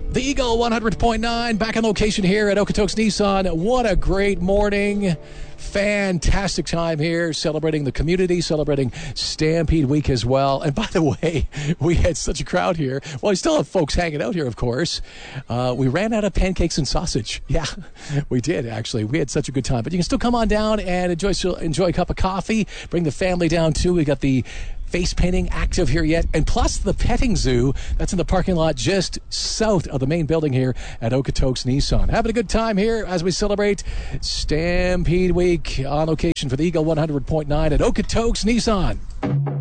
The Eagle 100.9 back on location here at Okotoks Nissan. What a great morning. Fantastic time here celebrating the community, celebrating Stampede Week as well. And by the way, we had such a crowd here. Well, we still have folks hanging out here, of course. We ran out of pancakes and sausage. Yeah, we did, actually. We had such a good time. But you can still come on down and enjoy a cup of coffee. Bring the family down, too. We got the face painting active here yet, and plus the petting zoo that's in the parking lot just south of the main building here at Okotoks Nissan. Having a good time here as we celebrate Stampede Week on location for the Eagle 100.9 at Okotoks Nissan.